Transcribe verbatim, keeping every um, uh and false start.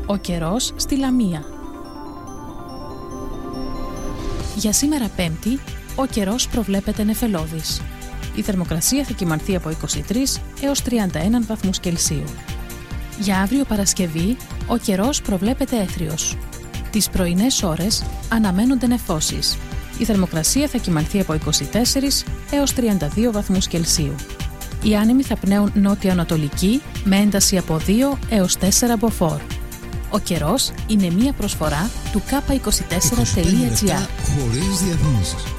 Ο καιρός στη Λαμία. Για σήμερα Πέμπτη, ο καιρός προβλέπεται νεφελώδης. Η θερμοκρασία θα κυμανθεί από είκοσι τρεις έως τριάντα ένα βαθμούς Κελσίου. Για αύριο Παρασκευή, ο καιρός προβλέπεται έθριος. Τις πρωινές ώρες αναμένονται νεφώσεις. Η θερμοκρασία θα κυμανθεί από είκοσι τέσσερις έως τριάντα δύο βαθμούς Κελσίου. Οι άνεμοι θα πνέουν νότια-ανατολική με ένταση από δύο έως τέσσερα μποφόρ. Ο καιρός είναι μία προσφορά του κάπα είκοσι τέσσερα τελεία τζι άρ. χωρίς διαφήμιση.